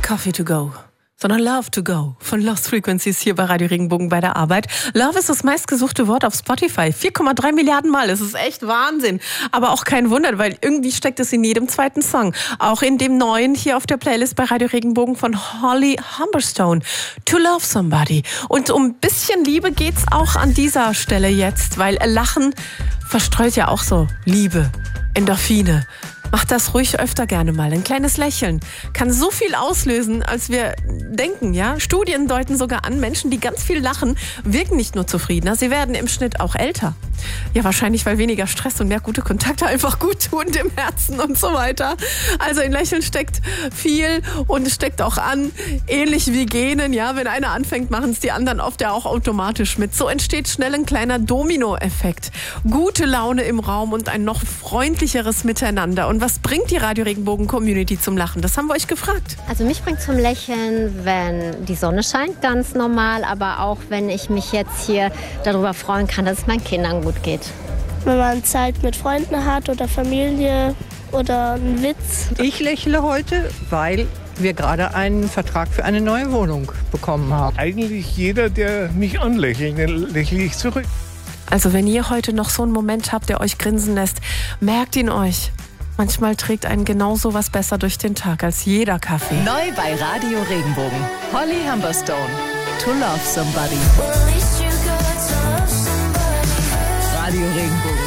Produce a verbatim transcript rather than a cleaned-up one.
Coffee to go, sondern Love to go von Lost Frequencies hier bei Radio Regenbogen bei der Arbeit. Love ist das meistgesuchte Wort auf Spotify. vier Komma drei Milliarden Mal. Das ist echt Wahnsinn. Aber auch kein Wunder, weil irgendwie steckt es in jedem zweiten Song. Auch in dem neuen hier auf der Playlist bei Radio Regenbogen von Holly Humberstone. To Love Somebody. Und um ein bisschen Liebe geht's auch an dieser Stelle jetzt, weil Lachen verstreut ja auch so Liebe, Endorphine. Macht das ruhig öfter gerne mal. Ein kleines Lächeln kann so viel auslösen, als wir denken. Ja? Studien deuten sogar an, Menschen, die ganz viel lachen, wirken nicht nur zufriedener, sie werden im Schnitt auch älter. Ja, wahrscheinlich, weil weniger Stress und mehr gute Kontakte einfach gut tun im Herzen und so weiter. Also in Lächeln steckt viel und es steckt auch an, ähnlich wie Genen. Ja? Wenn einer anfängt, machen es die anderen oft ja auch automatisch mit. So entsteht schnell ein kleiner Dominoeffekt. Gute Laune im Raum und ein noch freundlicheres Miteinander. Und Und was bringt die Radio Regenbogen Community zum Lachen? Das haben wir euch gefragt. Also mich bringt zum Lächeln, wenn die Sonne scheint, ganz normal. Aber auch wenn ich mich jetzt hier darüber freuen kann, dass es meinen Kindern gut geht. Wenn man Zeit mit Freunden hat oder Familie oder einen Witz. Ich lächle heute, weil wir gerade einen Vertrag für eine neue Wohnung bekommen haben. Eigentlich jeder, der mich anlächelt, den lächle ich zurück. Also wenn ihr heute noch so einen Moment habt, der euch grinsen lässt, merkt ihn euch. Manchmal trägt einen genauso was besser durch den Tag als jeder Kaffee. Neu bei Radio Regenbogen. Holly Humberstone. To Love Somebody. Radio Regenbogen.